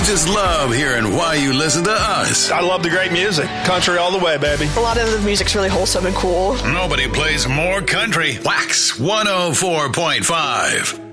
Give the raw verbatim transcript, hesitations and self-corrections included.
just love hearing why you listen to us. I love the great music. Country all the way, baby. A lot of the music's really wholesome and cool. Nobody plays more country. Wax one oh four point five.